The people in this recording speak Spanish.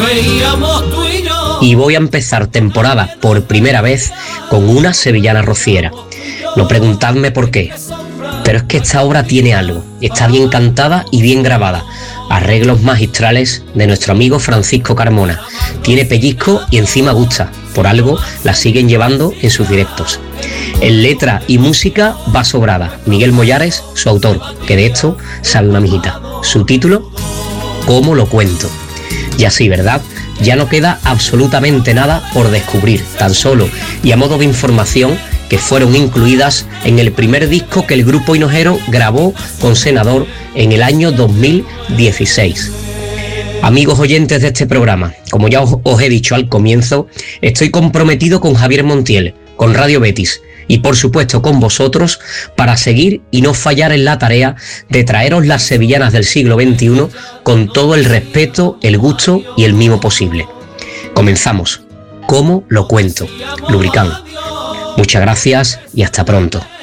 veíamos tú y yo. Y voy a empezar temporada por primera vez con una sevillana rociera. No preguntadme por qué, pero es que esta obra tiene algo, está bien cantada y bien grabada. Arreglos magistrales de nuestro amigo Francisco Carmona. Tiene pellizco y encima gusta, por algo la siguen llevando en sus directos. En letra y música va sobrada. Miguel Mollares, su autor, que de esto sabe una mijita. Su título, ¿Cómo lo cuento? Y así, ¿verdad? Ya no queda absolutamente nada por descubrir, tan solo y a modo de información, que fueron incluidas en el primer disco que el grupo Hinojero grabó con Senador en el año 2016. Amigos oyentes de este programa, como ya os he dicho al comienzo, estoy comprometido con Javier Montiel, con Radio Betis y por supuesto con vosotros para seguir y no fallar en la tarea de traeros las sevillanas del siglo XXI con todo el respeto, el gusto y el mimo posible. Comenzamos. ¿Cómo lo cuento? Lubricán. Muchas gracias y hasta pronto.